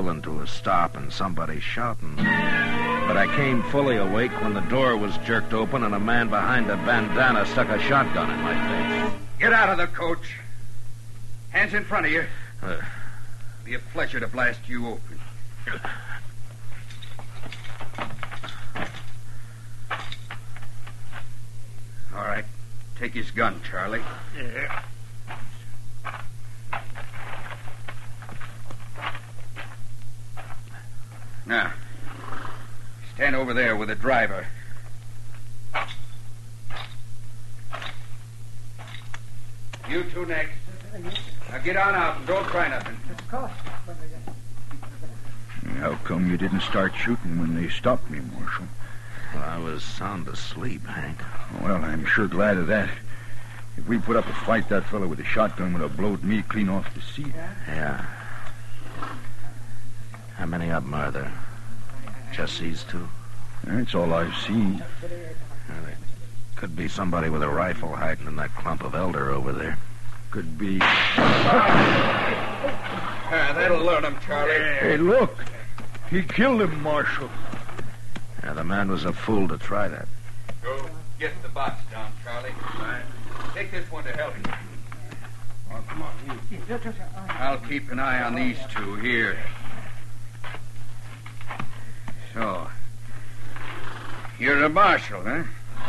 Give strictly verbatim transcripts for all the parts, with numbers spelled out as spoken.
pulling to a stop and somebody shouting. But I came fully awake when the door was jerked open and a man behind a bandana stuck a shotgun in my face. Get out of the coach. Hands in front of you. Uh, Be a pleasure to blast you open. All right. Take his gun, Charlie. Yeah. Now, stand over there with the driver. You two next. Now get on out and don't try nothing. How come you didn't start shooting when they stopped me, Marshal? well, I was sound asleep, Hank. Well, I'm sure glad of that. If we put up a fight, that fellow with the shotgun would have blowed me clean off the seat. Yeah. How many of them are there? Just these two? That's all I've seen. Well, there could be somebody with a rifle hiding in that clump of elder over there. Could be... Ah, that'll learn him, Charlie. Hey, look. He killed him, Marshal. Yeah, the man was a fool to try that. Go get the box down, Charlie. Right. Take this one to help you. Oh, come on, you. I'll keep an eye on these two here. So, you're a marshal, huh?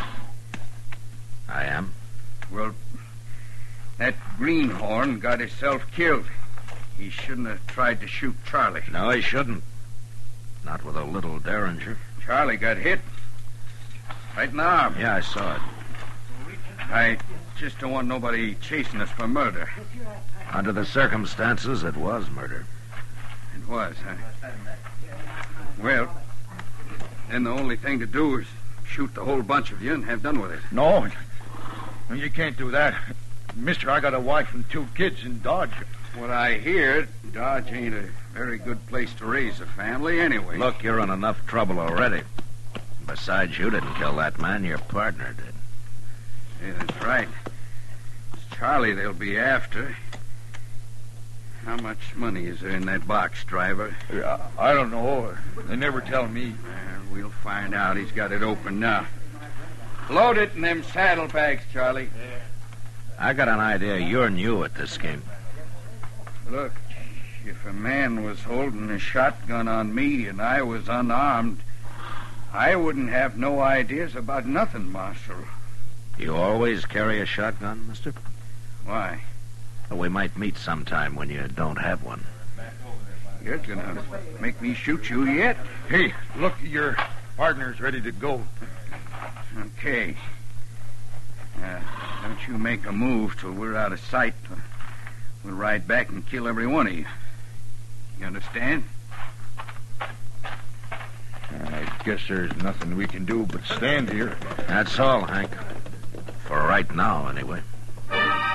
I am? Well, that greenhorn got himself killed. He shouldn't have tried to shoot Charlie. No, he shouldn't. Not with a little derringer. Charlie got hit. Right in the arm. Yeah, I saw it. I just don't want nobody chasing us for murder. Under the circumstances, it was murder. It was, huh? Well, then the only thing to do is shoot the whole bunch of you and have done with it. No, no, you can't do that. Mister, I got a wife and two kids in Dodge. What I hear, Dodge ain't a very good place to raise a family anyway. Look, you're in enough trouble already. Besides, you didn't kill that man. Your partner did. Yeah, that's right. It's Charlie they'll be after. How much money is there in that box, driver? Uh, I don't know. They never tell me. Well, we'll find out. He's got it open now. Load it in them saddlebags, Charlie. Yeah. I got an idea you're new at this game. Look, if a man was holding a shotgun on me and I was unarmed, I wouldn't have no ideas about nothing, Marshal. You always carry a shotgun, mister? Why? Well, we might meet sometime when you don't have one. You're gonna make me shoot you yet? Hey, look, your partner's ready to go. Okay. Uh, don't you make a move till we're out of sight. We'll ride back and kill every one of you. You understand? I guess there's nothing we can do but stand here. That's all, Hank. For right now, anyway.